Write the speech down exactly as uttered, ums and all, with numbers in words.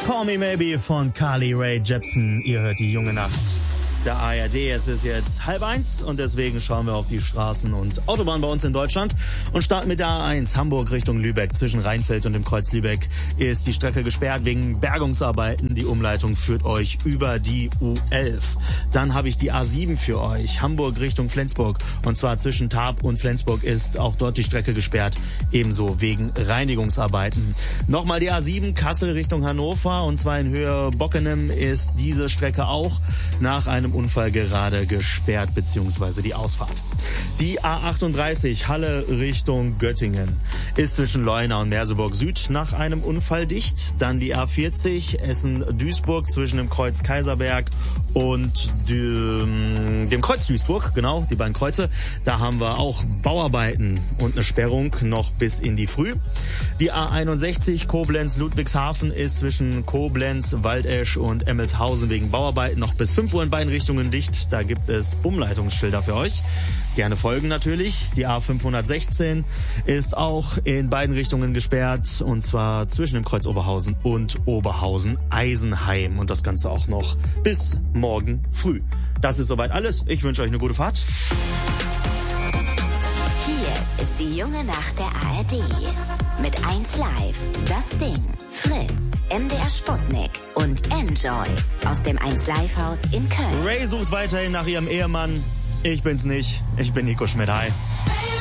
Call Me Maybe von Carly Rae Jepsen. Ihr hört die junge Nacht der A R D. Es ist jetzt halb eins und deswegen schauen wir auf die Straßen und Autobahnen bei uns in Deutschland und starten mit der A eins Hamburg Richtung Lübeck. Zwischen Rheinfeld und dem Kreuz Lübeck ist die Strecke gesperrt wegen Bergungsarbeiten. Die Umleitung führt euch über die U elf. Dann habe ich die A sieben für euch, Hamburg Richtung Flensburg. Und zwar zwischen Tarp und Flensburg ist auch dort die Strecke gesperrt, ebenso wegen Reinigungsarbeiten. Nochmal die A sieben Kassel Richtung Hannover, und zwar in Höhe Bockenem ist diese Strecke auch nach einem Unfall gerade gesperrt, beziehungsweise die Ausfahrt. Die A achtunddreißig Halle Richtung Göttingen ist zwischen Leuna und Merseburg Süd nach einem Unfall dicht. Dann die A vierzig Essen-Duisburg zwischen dem Kreuz Kaiserberg und dem, dem Kreuz Duisburg, genau, die beiden Kreuze. Da haben wir auch Bauarbeiten und eine Sperrung noch bis in die Früh. Die A einundsechzig Koblenz-Ludwigshafen ist zwischen Koblenz, Waldesch und Emmelshausen wegen Bauarbeiten noch bis fünf Uhr in beiden Richtungen dicht. Da gibt es Umleitungsschilder für euch. Gerne folgen natürlich. Die A fünfhundertsechzehn ist auch in beiden Richtungen gesperrt, und zwar zwischen dem Kreuz Oberhausen und Oberhausen-Eisenheim. Und das Ganze auch noch bis morgen früh. Das ist soweit alles. Ich wünsche euch eine gute Fahrt. Hier ist die junge Nacht der A R D. Mit eins Live, Das Ding, Fritz, M D R Sputnik und Enjoy aus dem eins Live Haus in Köln. Ray sucht weiterhin nach ihrem Ehemann. Ich bin's nicht. Ich bin Nico Schmidt. Hi.